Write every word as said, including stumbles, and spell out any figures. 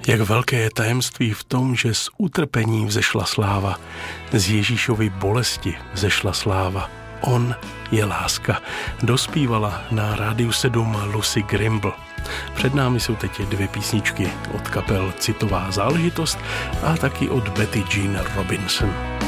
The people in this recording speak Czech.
Jak velké je tajemství v tom, že z utrpení vzešla sláva, z Ježíšovy bolesti vzešla sláva. On je láska. Dospívala na Rádiu sedm Lucy Grimble. Před námi jsou teď dvě písničky od kapel Citová záležitost a taky od Betty Jean Robinson.